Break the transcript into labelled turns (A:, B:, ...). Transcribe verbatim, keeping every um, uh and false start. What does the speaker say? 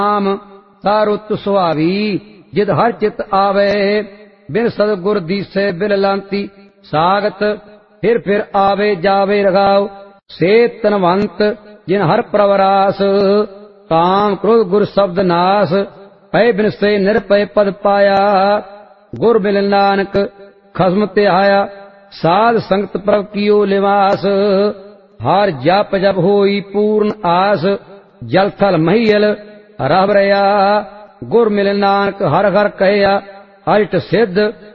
A: ਨਾਮ ਸਾਰੁੱਤ ਸੁਹਾਵੀ ਜਿਦ ਹਰ ਚਿਤ ਆਵੇ। ਬਿਨ ਸਤਿਗੁਰ ਦੀਸੇ ਬਿਨ ਲਾਂਤੀ ਸਾਗਤ ਫਿਰ ਫਿਰ ਆਵੇ ਜਾਵੇ ਰਗਾਉ। ਸੇ ਤਨਵੰਤ ਜਿਨ ਹਰ ਪ੍ਰਵਰਾਸ ਕਾਮ ਕ੍ਰੋਧ ਗੁਰ ਸ਼ਬਦ ਨਾਸ। ਪੈ ਬਿਨ ਸੇ ਨਿਰਪੈ ਪਦ ਪਾਇਆ ਗੁਰ ਮਿਲ ਨਾਨਕ ਖਸਮ ਧਿਆਇਆ। ਸਾਧ ਸੰਗਤ ਪ੍ਰਭ ਕੀਓ ਲਿਵਾਸ ਹਰ ਜਪ ਜਪ ਹੋਈ ਪੂਰਨ ਆਸ। ਜਲ ਥਲ ਮਹੀਲ ਰਵ ਰਿਆ ਗੁਰ ਮਿਲ ਨਾਨਕ ਹਰ ਹਰ ਕਹਿਆ। ਅਸ਼ਟ ਸਿੱਧ